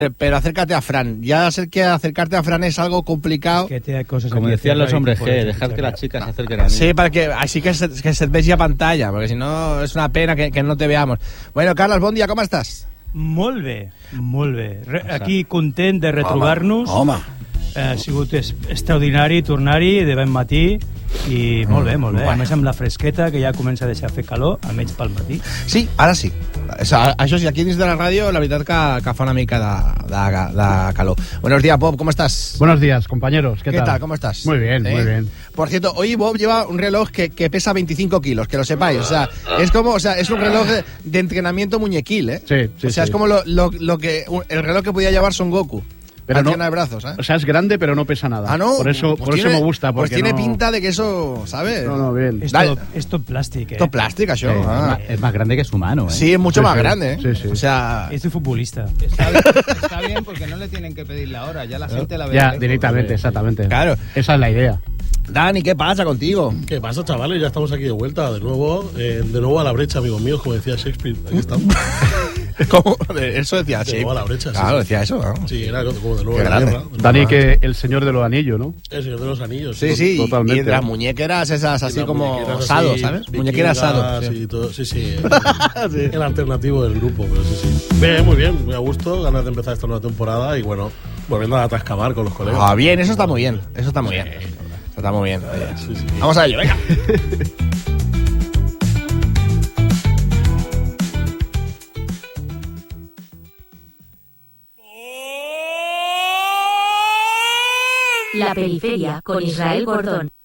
Pero acércate a Fran. Ya sé que acercarte a Fran es algo complicado. Que té coses Como aquí decían cerca los y hombres te G, podes dejar que escuchar. las chicas se acerquen a mí. Sí, para que así que se vegi a pantalla, porque si no es una pena que no te veamos. Bueno, Carles, bon dia, com estàs? Molt bé, molt bé. Aquí content de retrobar-nos. Home. Ha sigut extraordinari tornar-hi de ben matí i molt bé, molt bé. A més amb la fresqueta, que ja comença a deixar fer calor, almenys pel matí. Sí, ara sí. Això sí, aquí dins de la ràdio, la veritat que fa una mica de calor. Buenos días, Bob, ¿cómo estás? Buenos días, compañeros. ¿Qué tal? ¿Cómo estás? Muy bien, muy bien. Por cierto, hoy Bob lleva un reloj que pesa 25 kilos, que lo sepáis. O sea, es un reloj de entrenamiento muñequil, ¿eh? Sí, sí, O sea, sí. es como el reloj que podía llevar Son Goku. Pero no, de brazos, ¿eh? O sea, es grande, pero no pesa nada. Ah, ¿no? Por eso me gusta. Pues Porque tiene no... pinta de que eso, ¿sabes? No, bien. És tot plàstic, Esto es plástico, això. Sí, Ah. Es más grande que su mano, ¿eh? Sí, es mucho Sí, más sí. grande, ¿eh? Sí, sí. O sea... És de futbolista. Está bien porque no le tienen que pedir la hora, ya la gente la ve. Ya, lejos. directamente, exactamente. Claro. Esa es la idea. Dani, ¿qué pasa contigo? ¿Qué pasa, chavales? Ya estamos aquí de vuelta, de nuevo a la brecha, amigos míos, como decía Shakespeare. Aquí estamos. ¿Cómo? Eso decía, De sí. nuevo a la brecha, sí. Claro, decía eso, ¿no? Sí, era como de nuevo Qué a la grande. tierra. Dani, que el señor de los anillos, ¿no? El Señor de los Anillos. Sí, sí, Totalmente. y de las muñequeras esas así Las como muñequeras asado, así, ¿sabes? vikingas Muñequeras asado. Sí. y todo. Sí. El alternativo del grupo, pero sí. Bien, muy a gusto, ganas de empezar esta nueva temporada y bueno, volviendo a atascabar con los colegas. Ah, bien, eso está muy bien. Eso está muy bien. Eso está muy bien. Oye. Sí. Vamos a ello, venga. La Periferia con Israel Gordón.